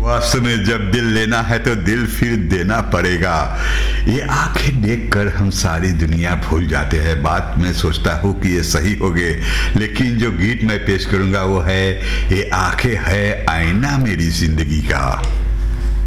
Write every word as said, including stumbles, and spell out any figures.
वास्तव में जब दिल लेना है तो दिल फिर देना पड़ेगा। ये आंखें देखकर हम सारी दुनिया भूल जाते हैं। बात मैं सोचता हूँ कि ये सही हो गए, लेकिन जो गीत मैं पेश करूँगा वो है ये आंखें है आईना मेरी जिंदगी का।